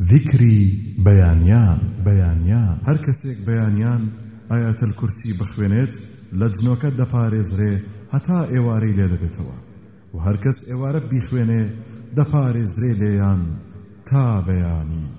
ذكری بەیانیان هەر کەسێک بەیانیان ئایەتەل کورسی بخوێنێت لە جنۆکە دەپارێزرێ هەتا ئێوارەی لێ دەبێتەوە و هەر کەس ئێوارە بیخوێنێ دەپارێزرێ لێیان تا بەیانی